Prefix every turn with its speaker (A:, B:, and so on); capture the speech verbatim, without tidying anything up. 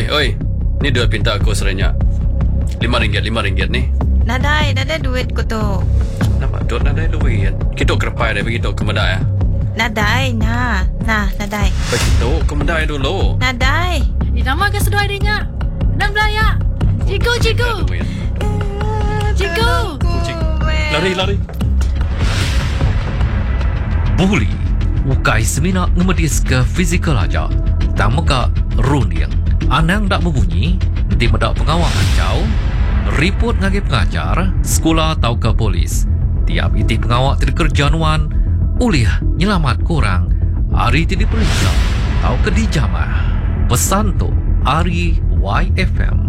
A: Oi, oi. Ni duit pinta aku serenyak. Lima ringgit, lima ringgit ni.
B: Nadai, nadai duit ko to.
A: Nampak dot nadai duit. Kita kerepai dia begitu ke medai.
B: Nadai, na. Nah, nadai.
A: Begitu ke medai dulu.
B: Nadai.
C: Nama ke sedua adanya. Nang belaya. Cigu, cigu. Cigu.
A: Kucing. Lari, lari.
D: Buli, ukai semina ngemedis ke fizikal aja. Tak meka runiang. Anang tak berbunyi, nanti medak pengawal hancau. Report ngagi pengajar, sekolah atau ke polis. Tiap iti pengawal tidak kerjaan uliah nyelamat korang. Hari tidak periksa, atau ke dijamah. Pesan tu, Ari Y F M.